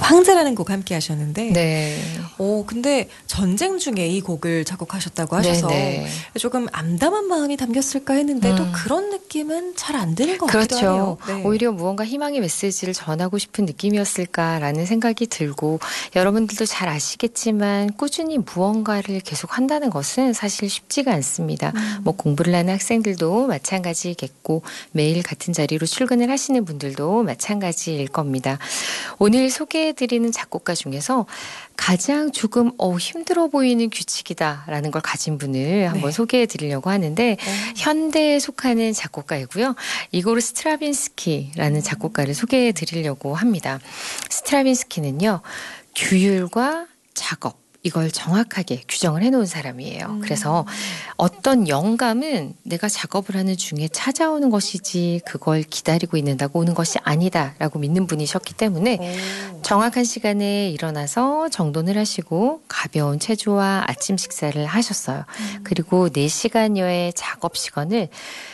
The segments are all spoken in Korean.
황제라는 곡 함께 하셨는데 네. 근데 전쟁 중에 이 곡을 작곡하셨다고 하셔서 네네. 조금 암담한 마음이 담겼을까 했는데 또 그런 느낌은 잘 안 드는 것 같기도 하네요. 그렇죠. 오히려 무언가 희망의 메시지를 전하고 싶은 느낌이었을까라는 생각이 들고 여러분들도 잘 아시겠지만 꾸준히 무언가를 계속 한다는 것은 사실 쉽지가 않습니다. 뭐 공부를 하는 학생들도 마찬가지겠고 매일 같은 자리로 출근을 하시는 분들도 마찬가지일 겁니다. 오늘 소개해드리는 작곡가 중에서 가장 조금 힘들어 보이는 규칙이다라는 걸 가진 분을 한번 소개해드리려고 하는데 현대에 속하는 작곡가이고요. 이고르 스트라빈스키라는 작곡가를 소개해드리려고 합니다. 스트라빈스키는요. 규율과 작업 이걸 정확하게 규정을 해놓은 사람이에요. 그래서 어떤 영감은 내가 작업을 하는 중에 찾아오는 것이지 그걸 기다리고 있는다고 오는 것이 아니다라고 믿는 분이셨기 때문에 정확한 시간에 일어나서 정돈을 하시고 가벼운 체조와 아침 식사를 하셨어요. 그리고 4시간여의 작업 시간을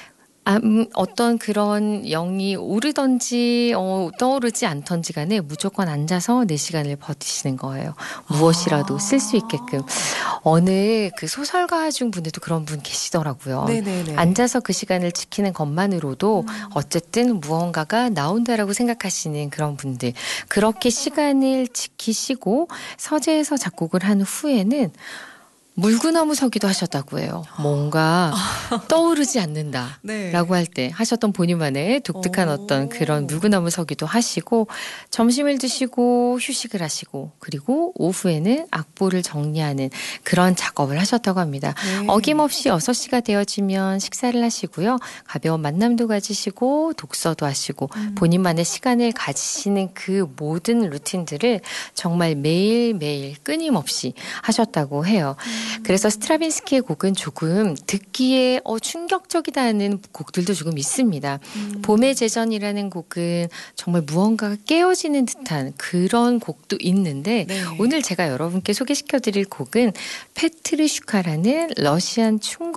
어떤 그런 영이 오르던지 떠오르지 않던지 간에 무조건 앉아서 4시간을 버티시는 거예요. 무엇이라도 쓸 수 있게끔. 어느 그 소설가 중 분들도 그런 분 계시더라고요. 네네네. 앉아서 그 시간을 지키는 것만으로도 어쨌든 무언가가 나온다라고 생각하시는 그런 분들. 그렇게 시간을 지키시고 서재에서 작곡을 한 후에는 물구나무 서기도 하셨다고 해요. 뭔가 떠오르지 않는다 라고 할 때 하셨던 본인만의 독특한 어떤 그런 물구나무 서기도 하시고 점심을 드시고 휴식을 하시고 그리고 오후에는 악보를 정리하는 그런 작업을 하셨다고 합니다. 어김없이 6시가 되어지면 식사를 하시고요. 가벼운 만남도 가지시고 독서도 하시고 본인만의 시간을 가지시는 그 모든 루틴들을 정말 매일매일 끊임없이 하셨다고 해요. 그래서 스트라빈스키의 곡은 조금 듣기에 충격적이다는 곡들도 조금 있습니다. 봄의 제전이라는 곡은 정말 무언가가 깨어지는 듯한 그런 곡도 있는데 오늘 제가 여러분께 소개시켜드릴 곡은 페트르슈카라는 러시안 춤곡